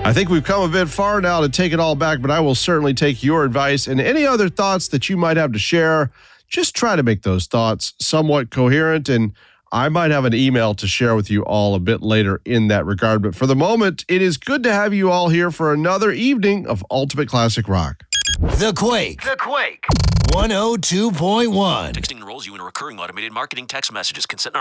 I think we've come a bit far now to take it all back, but I will certainly take your advice and any other thoughts that you might have to share. Just try to make those thoughts somewhat coherent, and I might have an email to share with you all a bit later in that regard. But for the moment, it is good to have you all here for another evening of Ultimate Classic Rock. The Quake. 102.1. Texting enrolls you in a recurring automated marketing text messages. Consent